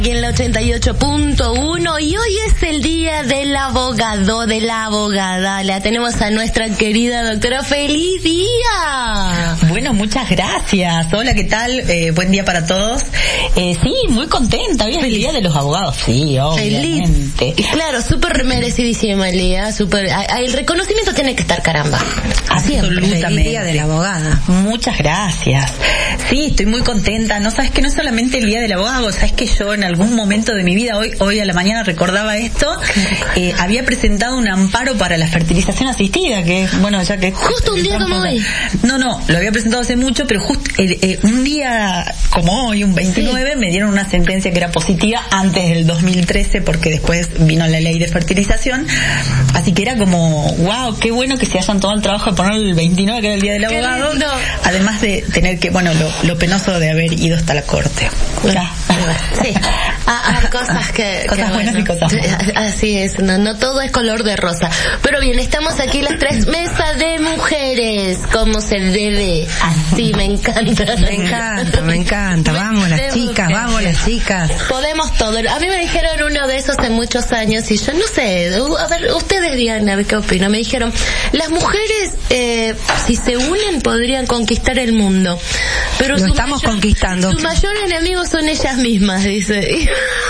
Aquí en la 88.1 y hoy es el día del abogado, de la abogada. La tenemos a nuestra querida doctora. ¡Feliz día! Bueno, muchas gracias. Hola, ¿qué tal? Buen día para todos. Sí, muy contenta. Hoy es el día de los abogados. Sí, obviamente. Feliz. Claro, súper merecidísima el día. Súper. El reconocimiento tiene que estar, caramba. Absolutamente. El día de la abogada. Muchas gracias. Sí, estoy muy contenta. No sabes que no solamente el día del abogado, sabes que yo en algún momento de mi vida, hoy a la mañana recordaba esto, había presentado un amparo para la fertilización asistida, que bueno, ya que justo un día como hoy. No, lo había presentado hace mucho, pero justo un día como hoy, un 29, me dieron una sentencia que era positiva antes del 2013, porque después vino la ley de fertilización, así que era como, wow, qué bueno que se hayan tomado el trabajo de poner el 29, que era el día del abogado, además de tener que, bueno, lo penoso de haber ido hasta la corte. Sí. Cosas buenas y cosas malas. Así es, no todo es color de rosa. Pero bien, estamos aquí las tres mesas de mujeres, como se debe. Así me encanta. Me encanta. Vamos las chicas. Podemos todo. A mí me dijeron uno de esos hace muchos años y yo no sé, a ver, ustedes digan a ver qué opinan. Me dijeron, las mujeres, si se unen podrían conquistar el mundo. Pero lo estamos conquistando. Su mayor enemigo son ellas mismas, dice.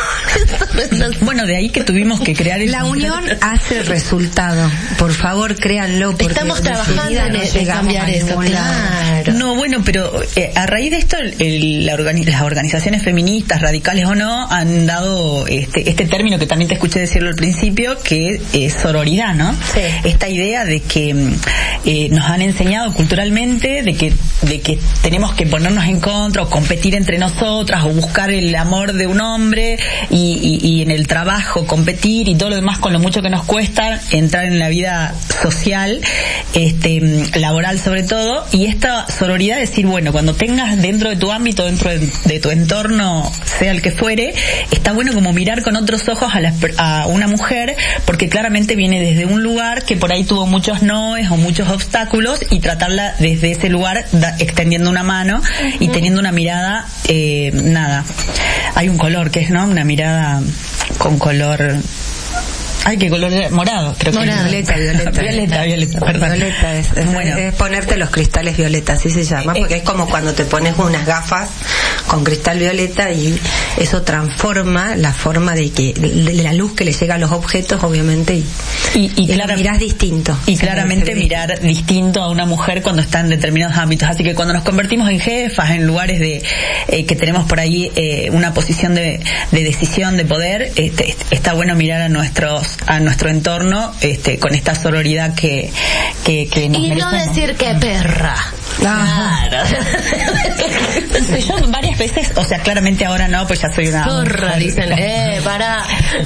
Bueno, de ahí que tuvimos que crear la unión hace resultado. Por favor, créanlo, porque estamos trabajando en cambiar eso. Claro. No, bueno, pero a raíz de esto las organizaciones feministas, radicales o no, han dado este término que también te escuché decirlo al principio, que es sororidad, ¿no? Sí. Esta idea de que nos han enseñado culturalmente de que tenemos que ponernos en contra o competir entre nosotras o buscar el amor de un hombre y en el trabajo competir y todo lo demás, con lo mucho que nos cuesta entrar en la vida social, laboral sobre todo, y esta sororidad, decir, bueno, cuando tengas dentro de tu ámbito, dentro de tu entorno, sea el que fuere, está bueno como mirar con otros ojos a una mujer, porque claramente viene desde un lugar que por ahí tuvo muchos noes o muchos obstáculos, y tratarla desde ese lugar extendiendo una mano y teniendo una mirada, hay un color que es, ¿no? Una mirada con color... Ay, ¿qué color era? Morado, creo que violeta, perdón. Violeta es ponerte los cristales violeta, así se llama, porque es como cuando te pones unas gafas con cristal violeta y eso transforma la forma de la luz que le llega a los objetos, obviamente, y claro, mirás distinto. Y claramente mirar distinto a una mujer cuando está en determinados ámbitos. Así que cuando nos convertimos en jefas, en lugares que tenemos por ahí una posición de decisión, de poder, está bueno mirar a nuestro entorno con esta sororidad que nos y merecemos. No decir que perra. Claro. Yo varias veces, o sea, claramente ahora no, pues ya soy una zorra, dicen, pará.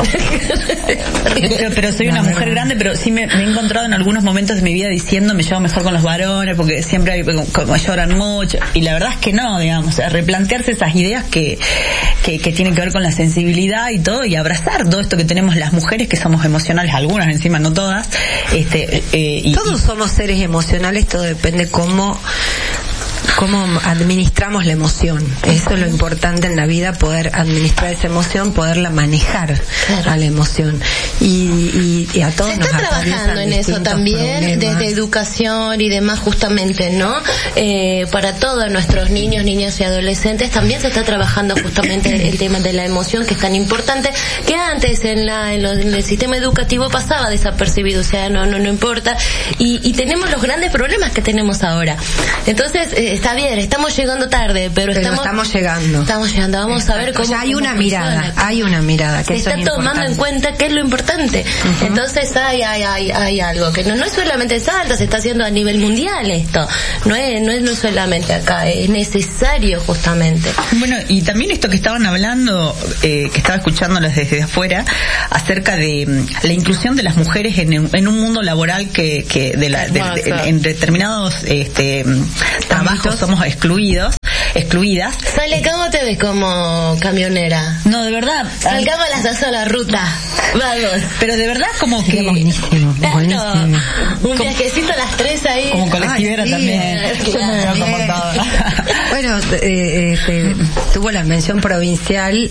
Pero soy una mujer grande, pero sí me he encontrado en algunos momentos de mi vida diciendo, me llevo mejor con los varones porque siempre hay, como lloran mucho, y la verdad es que no, digamos, o sea, replantearse esas ideas que tienen que ver con la sensibilidad y todo, y abrazar todo esto que tenemos las mujeres, que somos emocionales, algunas encima, no todas. Todos somos seres emocionales, todo depende cómo administramos la emoción. Eso es lo importante en la vida, poder administrar esa emoción, poderla manejar a la emoción. Y a todos nos está trabajando en eso también, desde educación y demás, justamente, ¿no? Para todos nuestros niños, niñas y adolescentes también se está trabajando justamente el tema de la emoción, que es tan importante, que antes en el sistema educativo pasaba desapercibido, o sea, no importa, y tenemos los grandes problemas que tenemos ahora. Entonces, está bien, estamos llegando tarde, pero estamos llegando, vamos a ver cómo... Ya hay una mirada que se está tomando en cuenta qué es lo importante. Entonces hay algo que no es solamente Salta, se está haciendo a nivel mundial esto, no es solamente acá, es necesario justamente. Bueno, y también esto que estaban hablando, que estaba escuchándolas desde afuera, acerca de la inclusión de las mujeres en un mundo laboral que en determinados trabajos somos excluidas. Sale, ¿cómo te ves como camionera? No, de verdad. Salgamos a la ruta. Vamos. Pero de verdad como que... Buenísimo. Un viajecito a las 3 ahí. Como colectivera también. Yo me veo como toda. Bueno, tuvo la mención provincial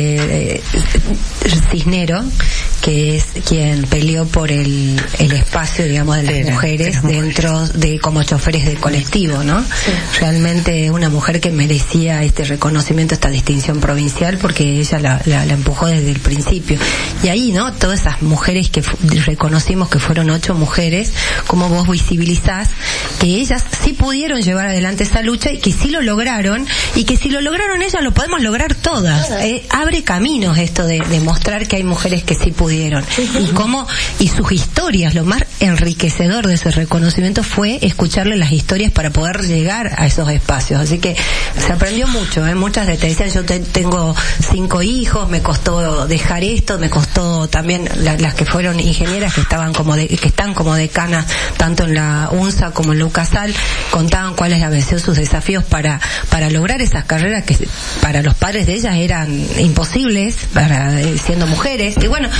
Cisnero, que es quien peleó por el espacio, digamos, de las mujeres dentro de como choferes de colectivo, ¿no? Sí. Realmente una mujer que merecía este reconocimiento, esta distinción provincial, porque ella la empujó desde el principio. Y ahí, ¿no? Todas esas mujeres que reconocimos que fueron 8 mujeres, como vos visibilizás, que ellas sí pudieron llevar adelante esa lucha y que sí lo lograron, y que si lo lograron ellas, lo podemos lograr todas. Abre caminos esto de mostrar que hay mujeres que sí pudieron. Y sus historias, lo más enriquecedor de ese reconocimiento fue escucharle las historias para poder llegar a esos espacios. Así que se aprendió mucho, muchas de te decían, yo tengo 5 hijos, me costó dejar esto, me costó también las que fueron ingenieras que están como decanas tanto en la UNSA como en la UCASAL, contaban cuáles habían sido sus desafíos para lograr esas carreras que para los padres de ellas eran imposibles, siendo mujeres. Y bueno,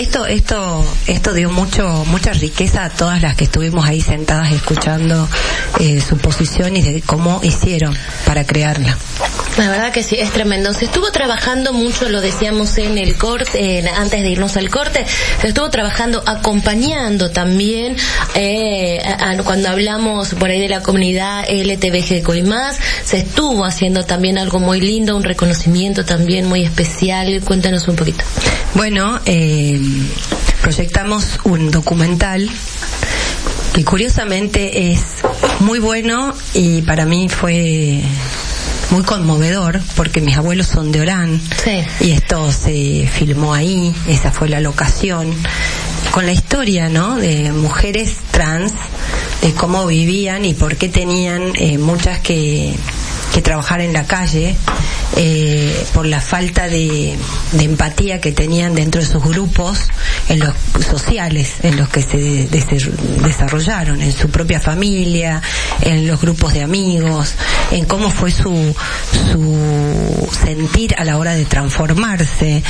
esto dio mucha riqueza a todas las que estuvimos ahí sentadas escuchando su posición y de cómo hicieron para crearla. La verdad que sí, es tremendo. Se estuvo trabajando mucho, lo decíamos en el corte, antes de irnos al corte, se estuvo trabajando, acompañando también, cuando hablamos por ahí de la comunidad LGTBI+, se estuvo haciendo también algo muy lindo, un reconocimiento también muy especial. Cuéntanos un poquito. Bueno, proyectamos un documental que curiosamente es muy bueno y para mí fue muy conmovedor porque mis abuelos son de Orán. Sí. Y esto se filmó ahí, esa fue la locación, con la historia, ¿no?, de mujeres trans, de cómo vivían y por qué tenían muchas que trabajar en la calle, por la falta de empatía que tenían dentro de sus grupos en los sociales en los que se desarrollaron, en su propia familia, en los grupos de amigos, en cómo fue su sentir a la hora de transformarse,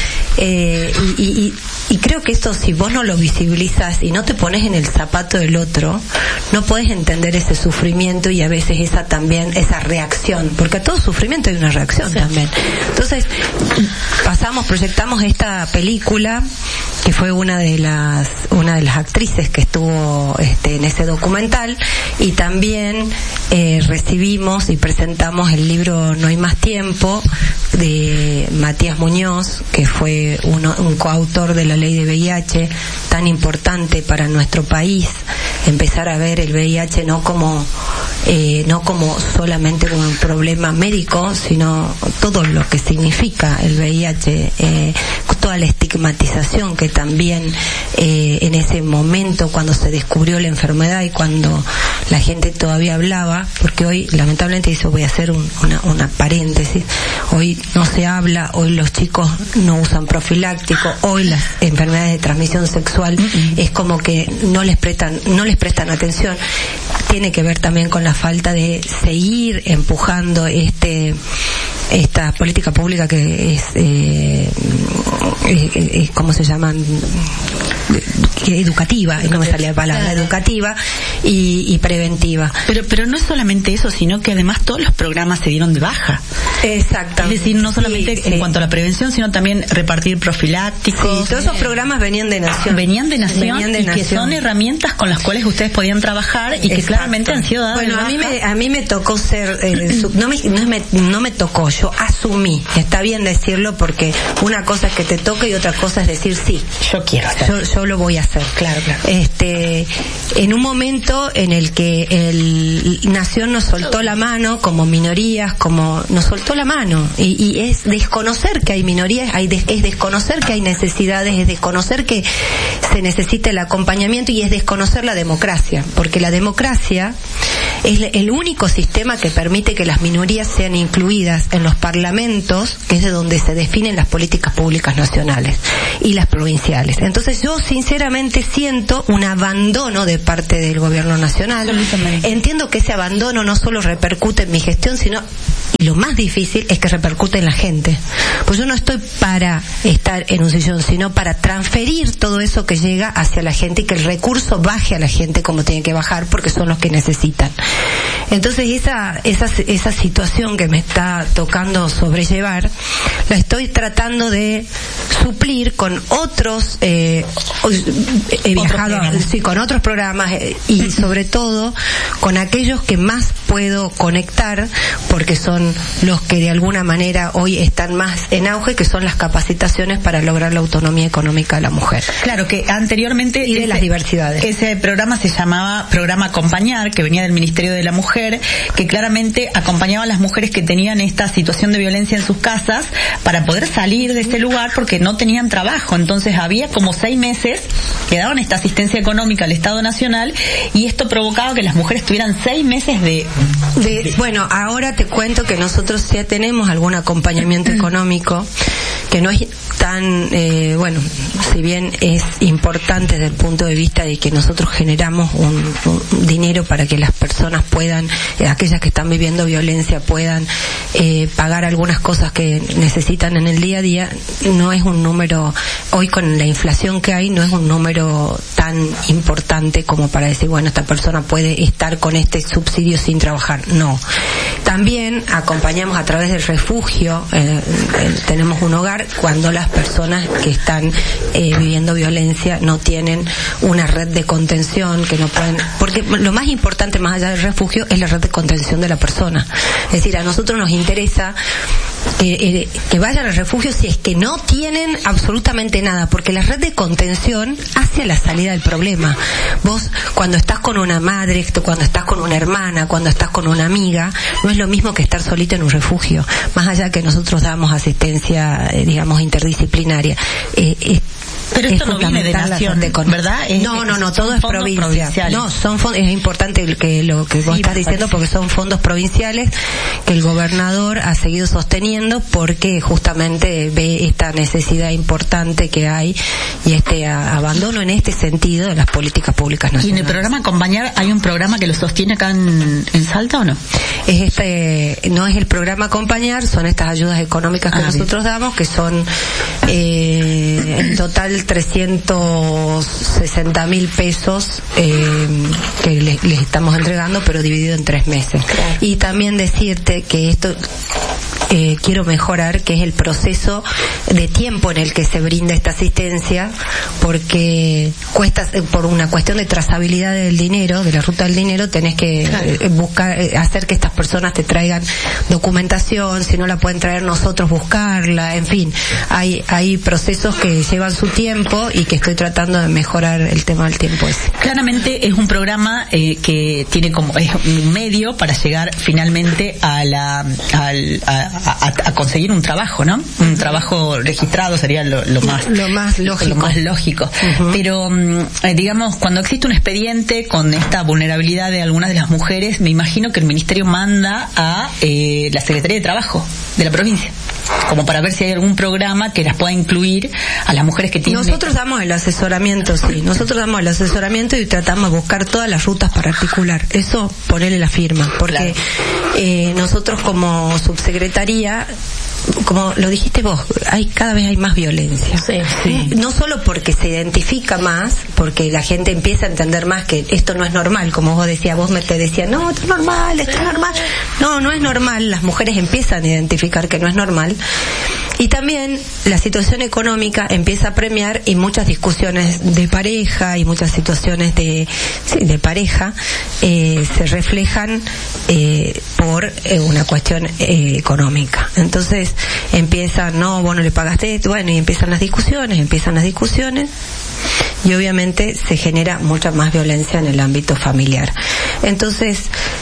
y creo que esto, si vos no lo visibilizas y no te pones en el zapato del otro, no podés entender ese sufrimiento y a veces esa reacción, porque a todo sufrimiento hay una reacción también. Entonces proyectamos esta película, que fue una de las actrices que estuvo en ese documental, y también recibimos y presentamos el libro No hay más tiempo, de Matías Muñoz, que fue un coautor de la ley de VIH, tan importante para nuestro país, empezar a ver el VIH no como solamente como un problema médico, sino todo lo que significa el VIH, toda la estigmatización que también en ese momento, cuando se descubrió la enfermedad y cuando la gente todavía hablaba, porque hoy lamentablemente, eso voy a hacer una paréntesis, hoy no se habla, hoy los chicos no usan profiláctico, hoy las enfermedades de transmisión sexual es como que no les prestan atención. Tiene que ver también con la falta de seguir empujando esta política pública que es ¿cómo se llaman? Educativa, no me salía la palabra, educativa y preventiva. Pero no es solamente eso, sino que además todos los programas se dieron de baja. Exactamente. Es decir, no solamente en cuanto a la prevención, sino también repartir profilácticos. Sí, todos esos programas venían de Nación. Que son herramientas con las cuales ustedes podían trabajar y que claramente han sido dadas. Bueno, a mí me tocó ser, no me tocó, yo asumí, está bien decirlo, porque una cosa es que te toque y otra cosa es decir sí. Yo quiero hacer. Yo lo voy a hacer. Claro. En un momento en el que Nación nos soltó la mano como minorías, nos soltó la mano, y es desconocer que hay minorías, es desconocer que hay necesidades, es desconocer que se necesita el acompañamiento, y es desconocer la democracia, porque la democracia es el único sistema que permite que las minorías sean incluidas en los parlamentos, que es de donde se definen las políticas públicas nacionales y las provinciales. Entonces yo sinceramente siento un abandono de parte del gobierno nacional. Entiendo que ese abandono no solo repercute en mi gestión, sino, y lo más difícil, es que repercute en la gente. Pues yo no estoy para estar estar en un sillón, sino para transferir todo eso que llega hacia la gente y que el recurso baje a la gente como tiene que bajar, porque son los que necesitan. Entonces esa situación que me está tocando sobrellevar, la estoy tratando de suplir con otros, he viajado, con otros programas y sobre todo con aquellos que más puedo conectar, porque son los que de alguna manera hoy están más en auge, que son las capacitaciones para lograr la autonomía económica de la mujer. Claro, que anteriormente y de las diversidades. Ese programa se llamaba Programa Acompañar, que venía del Ministerio de la Mujer, que claramente acompañaba a las mujeres que tenían esta situación de violencia en sus casas para poder salir de ese lugar porque no tenían trabajo. Entonces había como 6 meses que daban esta asistencia económica al Estado Nacional, y esto provocaba que las mujeres tuvieran 6 meses Bueno, ahora te cuento que nosotros ya tenemos algún acompañamiento económico que no es tan, si bien es importante desde el punto de vista de que nosotros generamos un dinero para que las personas puedan, aquellas que están viviendo violencia, puedan pagar algunas cosas que necesitan en el día a día, no es un número, hoy con la inflación que hay, no es un número tan importante como para decir, bueno, esta persona puede estar con este subsidio sin trabajar. No. También acompañamos a través del refugio, tenemos un hogar cuando las personas que están viviendo violencia no tienen una red de contención, que no pueden, porque lo más importante más allá del refugio es la red de contención de la persona. Es decir, a nosotros nos interesa que vayan al refugio si es que no tienen absolutamente nada, porque la red de contención hace la salida del problema. Vos, cuando estás con una madre, cuando estás con una hermana, cuando estás con una amiga, no es lo mismo que estar solita en un refugio, más allá que nosotros damos asistencia, digamos, interdisciplinaria. Pero esto no viene de nación, ¿verdad? No, todo es provincia. No, son fondos, es importante lo que vos estás diciendo, porque son fondos provinciales que el gobernador ha seguido sosteniendo porque justamente ve esta necesidad importante que hay y este abandono en este sentido de las políticas públicas nacionales. ¿Y en el programa Acompañar hay un programa que lo sostiene acá en Salta o no? No es el programa Acompañar, son estas ayudas económicas que nosotros damos, que son en total 360.000 pesos que les estamos entregando, pero dividido en 3 meses. Claro. Y también decirte que esto quiero mejorar, que es el proceso de tiempo en el que se brinda esta asistencia, porque cuesta, por una cuestión de trazabilidad del dinero, de la ruta del dinero, tenés que buscar, hacer que estas personas te traigan documentación, si no la pueden traer nosotros buscarla, en fin, hay procesos que llevan su tiempo y que estoy tratando de mejorar el tema del tiempo ese. Claramente es un programa que tiene como, es un medio para llegar finalmente a conseguir un trabajo, ¿no? Un trabajo registrado sería lo más lógico. Uh-huh. Pero digamos, cuando existe un expediente con esta vulnerabilidad de algunas de las mujeres, me imagino que el ministerio manda a la Secretaría de Trabajo de la provincia, como para ver si hay algún programa que las pueda incluir a las mujeres que tienen. Nosotros damos el asesoramiento, y tratamos de buscar todas las rutas para articular. Eso, ponerle la firma, porque nosotros como subsecretaría, como lo dijiste vos, cada vez hay más violencia. Sí. No solo porque se identifica más, porque la gente empieza a entender más que esto no es normal, como vos decías, te decías, no, esto es normal, no es normal, las mujeres empiezan a identificar que no es normal, y también la situación económica empieza a premiar, y muchas discusiones de pareja y muchas situaciones de pareja se reflejan por una cuestión económica. Entonces empiezan, vos no le pagaste esto, y empiezan las discusiones, y obviamente se genera mucha más violencia en el ámbito familiar. Entonces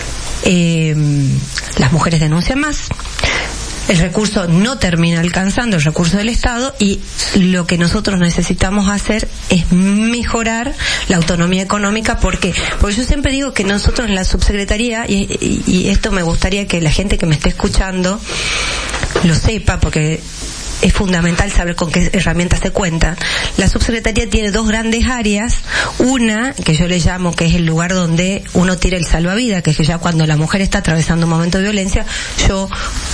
las mujeres denuncian más, el recurso no termina alcanzando el recurso del Estado, y lo que nosotros necesitamos hacer es mejorar la autonomía económica. Porque yo siempre digo que nosotros en la subsecretaría, y esto me gustaría que la gente que me esté escuchando lo sepa, porque es fundamental saber con qué herramientas se cuenta. La subsecretaría tiene 2 grandes áreas. Una, que yo le llamo, que es el lugar donde uno tira el salvavidas, que es que ya cuando la mujer está atravesando un momento de violencia, yo